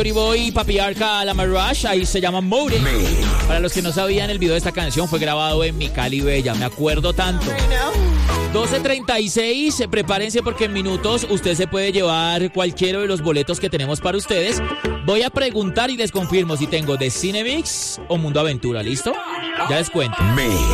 Boy y Papi Arca La Rush, ahí se llama Moody. Para los que no sabían, el video de esta canción fue grabado en Mi Cali Bella, me acuerdo tanto. 12:36, prepárense porque en minutos usted se puede llevar cualquiera de los boletos que tenemos para ustedes. Voy a preguntar y les confirmo si tengo de Cinemix o Mundo Aventura, ¿listo? Ya les cuento.